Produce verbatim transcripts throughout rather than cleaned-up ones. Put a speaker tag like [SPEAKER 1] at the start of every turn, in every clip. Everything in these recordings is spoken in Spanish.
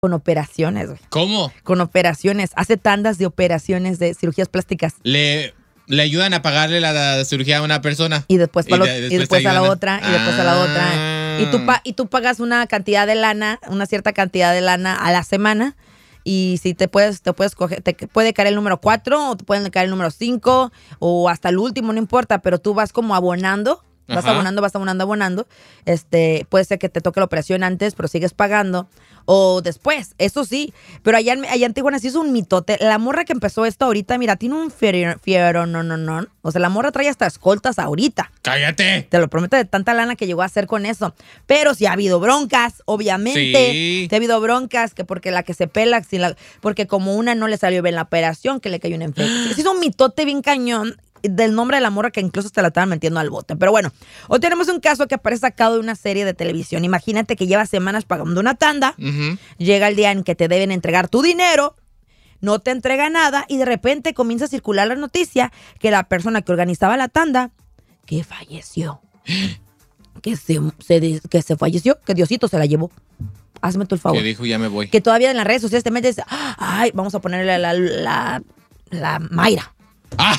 [SPEAKER 1] con operaciones, güey.
[SPEAKER 2] ¿Cómo?
[SPEAKER 1] Con operaciones. Hace tandas de operaciones de cirugías plásticas.
[SPEAKER 2] Le, le ayudan a pagarle la, la cirugía a una persona.
[SPEAKER 1] Y después,
[SPEAKER 2] y
[SPEAKER 1] lo,
[SPEAKER 2] de, después,
[SPEAKER 1] y después a la
[SPEAKER 2] a...
[SPEAKER 1] otra, y después a la otra. Y tú, pa, y tú pagas una cantidad de lana, una cierta cantidad de lana a la semana. Y si te puedes, te puedes coger, te puede caer el número cuatro, o te pueden caer el número cinco, o hasta el último, no importa, pero tú vas como abonando. Vas Ajá. abonando, vas abonando, abonando. Este, puede ser que te toque la operación antes, pero sigues pagando. O después, eso sí. Pero allá, allá en Tijuana sí es un mitote. La morra que empezó esto ahorita, mira, tiene un fiero, fiero, no, no, no. O sea, la morra trae hasta escoltas ahorita.
[SPEAKER 2] ¡Cállate!
[SPEAKER 1] Te lo prometo, de tanta lana que llegó a hacer con eso. Pero sí ha habido broncas, obviamente.
[SPEAKER 2] Sí.
[SPEAKER 1] Sí ha habido broncas, que porque la que se pela, si la, porque como una no le salió bien la operación, que le cayó una infección. Sí es un mitote bien cañón del nombre de la morra que incluso te la estaban metiendo al bote. Pero bueno, hoy tenemos un caso que aparece sacado de una serie de televisión. Imagínate que llevas semanas pagando una tanda, uh-huh. llega el día en que te deben entregar tu dinero, no te entrega nada y de repente comienza a circular la noticia que la persona que organizaba la tanda, que falleció, que se, se, que se falleció, que Diosito se la llevó. Hazme tú el favor.
[SPEAKER 2] Que dijo, ya me voy.
[SPEAKER 1] Que todavía en las redes sociales te metes, ay, vamos a ponerle la, la, la, la Mayra.
[SPEAKER 2] Ah,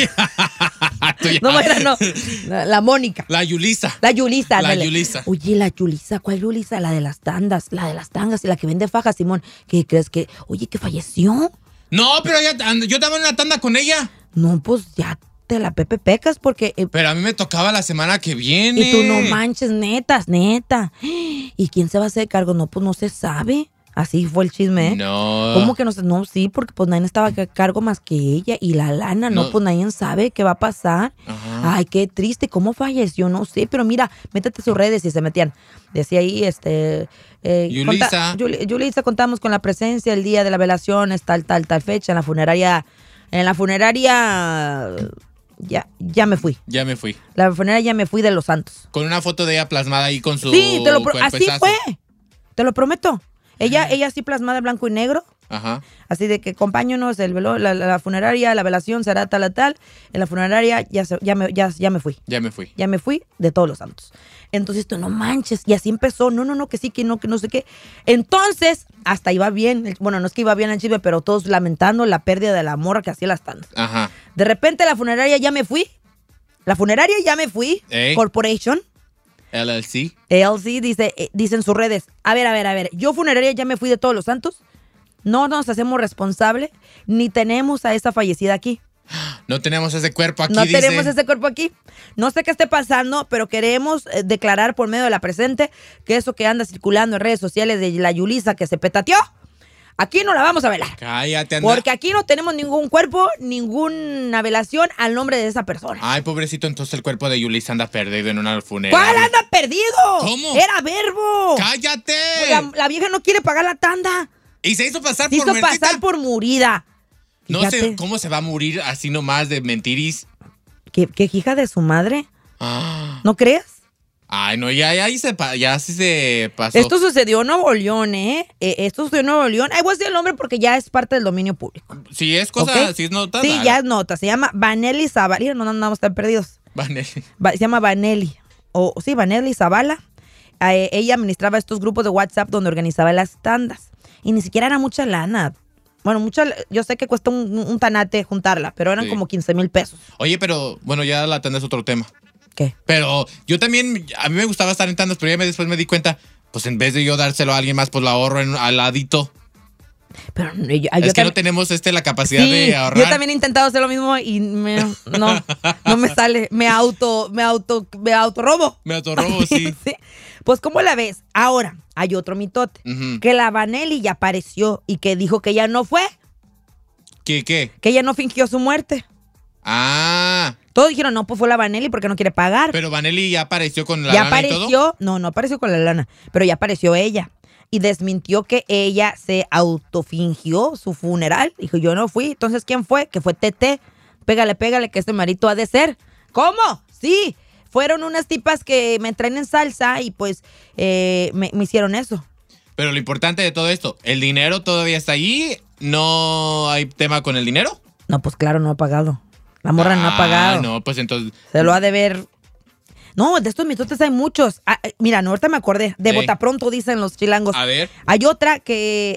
[SPEAKER 1] no, Mayra, no. La, la Mónica.
[SPEAKER 2] La Yulisa.
[SPEAKER 1] La Yulisa.
[SPEAKER 2] La
[SPEAKER 1] dale.
[SPEAKER 2] Yulisa.
[SPEAKER 1] Oye, la Yulisa. ¿Cuál Yulisa? La de las tandas. La de las tangas y la que vende fajas, Simón. ¿Qué crees que? Oye, que falleció.
[SPEAKER 2] No, pero ya, yo estaba en una tanda con ella.
[SPEAKER 1] No, pues ya te la pepe pecas porque... Eh,
[SPEAKER 2] pero a mí me tocaba la semana que viene.
[SPEAKER 1] Y tú no manches, netas, neta. ¿Y quién se va a hacer cargo? No, pues no se sabe. Así fue el chisme, ¿eh?
[SPEAKER 2] No.
[SPEAKER 1] ¿Cómo que no sé? No, sí, porque pues nadie estaba a cargo más que ella. Y la lana, no, no pues nadie sabe qué va a pasar. Ajá. Ay, qué triste. ¿Cómo falleció? No sé, pero mira, métete a sus redes y se metían. Decía ahí, este... Eh,
[SPEAKER 2] Yulisa.
[SPEAKER 1] Conta, Yulisa, contamos con la presencia el día de la velación, es tal, tal, tal fecha. En la funeraria... En la funeraria... Ya, ya me fui.
[SPEAKER 2] Ya me fui.
[SPEAKER 1] La funeraria ya me fui de Los Santos.
[SPEAKER 2] Con una foto de ella plasmada ahí con su...
[SPEAKER 1] Sí, te lo pro- así fue. Te lo prometo. Ella, ella sí plasmada en blanco y negro.
[SPEAKER 2] Ajá.
[SPEAKER 1] Así de que acompáñanos, el velo, la, la funeraria, la velación será tal a tal. En la funeraria ya, se, ya, me, ya, ya me fui.
[SPEAKER 2] Ya me fui.
[SPEAKER 1] Ya me fui de todos los santos. Entonces tú no manches. Y así empezó. No, no, no, que sí, que no, que no sé qué. Entonces, hasta iba bien. Bueno, no es que iba bien el chisme, pero todos lamentando la pérdida de la morra que hacía las tandas.
[SPEAKER 2] Ajá.
[SPEAKER 1] De repente la funeraria ya me fui. La funeraria ya me fui.
[SPEAKER 2] ¿Eh?
[SPEAKER 1] Corporation.
[SPEAKER 2] L L C.
[SPEAKER 1] L C dice, eh, dice en sus redes, a ver, a ver, a ver, yo funeraria ya me fui de todos los santos, no nos hacemos responsable, ni tenemos a esa fallecida aquí.
[SPEAKER 2] No tenemos ese cuerpo aquí,
[SPEAKER 1] No
[SPEAKER 2] dice.
[SPEAKER 1] tenemos ese cuerpo aquí. No sé qué esté pasando, pero queremos eh, declarar por medio de la presente que eso que anda circulando en redes sociales de la Yulisa que se petateó, aquí no la vamos a velar.
[SPEAKER 2] Cállate, anda.
[SPEAKER 1] Porque aquí no tenemos ningún cuerpo, ninguna velación al nombre de esa persona.
[SPEAKER 2] Ay, pobrecito, entonces el cuerpo de Yulisa anda perdido en una funeraria.
[SPEAKER 1] ¿Cuál anda perdido?
[SPEAKER 2] ¿Cómo?
[SPEAKER 1] Era verbo.
[SPEAKER 2] ¡Cállate!
[SPEAKER 1] La, la vieja no quiere pagar la tanda.
[SPEAKER 2] Y se hizo pasar
[SPEAKER 1] se
[SPEAKER 2] por
[SPEAKER 1] hizo
[SPEAKER 2] mentita.
[SPEAKER 1] pasar por murida.
[SPEAKER 2] No
[SPEAKER 1] Fíjate.
[SPEAKER 2] sé cómo se va a morir así nomás de mentiris.
[SPEAKER 1] ¿Qué, qué hija de su madre?
[SPEAKER 2] Ah.
[SPEAKER 1] ¿No crees?
[SPEAKER 2] Ay, no, ya, ya, se, ya sí se pasó.
[SPEAKER 1] Esto sucedió en Nuevo León, ¿eh? eh esto sucedió en Nuevo León. Ay, voy a decir el nombre porque ya es parte del dominio público.
[SPEAKER 2] Sí, es cosa,
[SPEAKER 1] ¿Okay?
[SPEAKER 2] sí es nota.
[SPEAKER 1] Sí, ya es nota. Se llama Vanelli Zavala. No, no, no, están perdidos.
[SPEAKER 2] Vanelli.
[SPEAKER 1] Va, se llama Vanelli. O sí, Vanelli Zavala. Eh, ella administraba estos grupos de WhatsApp donde organizaba las tandas. Y ni siquiera era mucha lana. Bueno, mucha, yo sé que cuesta un, un tanate juntarla, pero eran sí. como quince mil pesos.
[SPEAKER 2] Oye, pero bueno, ya la tanda es otro tema.
[SPEAKER 1] ¿Qué?
[SPEAKER 2] Pero yo también, a mí me gustaba estar en tandas, pero ya me, después me di cuenta, pues en vez de yo dárselo a alguien más, pues lo ahorro en, al ladito.
[SPEAKER 1] Pero yo, yo
[SPEAKER 2] es que
[SPEAKER 1] tam-
[SPEAKER 2] no tenemos este la capacidad
[SPEAKER 1] sí,
[SPEAKER 2] de ahorrar.
[SPEAKER 1] Yo también he intentado hacer lo mismo y me, no, no me sale. Me auto, me auto, me autorrobo.
[SPEAKER 2] Me autorrobo, sí.
[SPEAKER 1] sí. Pues, ¿cómo la ves? Ahora, hay otro mitote.
[SPEAKER 2] Uh-huh.
[SPEAKER 1] Que la Vanelli ya apareció y que dijo que ella no fue.
[SPEAKER 2] ¿Qué, qué?
[SPEAKER 1] Que ella no fingió su muerte.
[SPEAKER 2] Ah.
[SPEAKER 1] Todos dijeron, no, pues fue la Vanelli porque no quiere pagar.
[SPEAKER 2] Pero Vanelli ya apareció con la
[SPEAKER 1] ya
[SPEAKER 2] lana
[SPEAKER 1] apareció,
[SPEAKER 2] y todo.
[SPEAKER 1] No, no apareció con la lana, pero ya apareció ella. Y desmintió que ella se autofingió su funeral. Dijo, yo no fui. Entonces, ¿quién fue? Que fue Tete. Pégale, pégale, que este marito ha de ser. ¿Cómo? Sí. Fueron unas tipas que me traen en salsa y pues eh, me, me hicieron eso.
[SPEAKER 2] Pero lo importante de todo esto, ¿el dinero todavía está allí? ¿No hay tema con el dinero?
[SPEAKER 1] No, pues claro, no ha pagado. La morra
[SPEAKER 2] ah,
[SPEAKER 1] no ha pagado.
[SPEAKER 2] no, pues entonces...
[SPEAKER 1] Se lo ha de ver... No, de estos mitotes hay muchos. Ah, mira, no, ahorita me acordé. De
[SPEAKER 2] Ey.
[SPEAKER 1] bota pronto, dicen los chilangos.
[SPEAKER 2] A ver.
[SPEAKER 1] Hay otra que